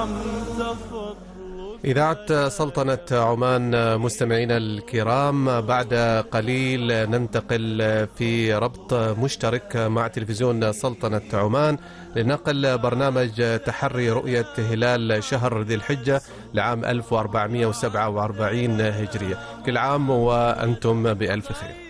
إذاعة سلطنة عمان مستمعينا الكرام، بعد قليل ننتقل في ربط مشترك مع تلفزيون سلطنة عمان لنقل برنامج تحري رؤية هلال شهر ذي الحجة لعام 1447 هجرية. كل عام وأنتم بألف خير.